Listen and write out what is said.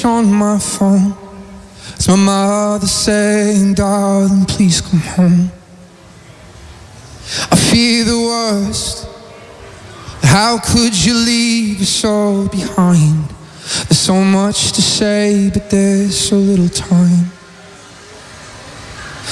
message on my phone. It's my mother saying, darling, please come home. I fear the worst. How could you leave us all behind? There's so much to say, but there's so little time.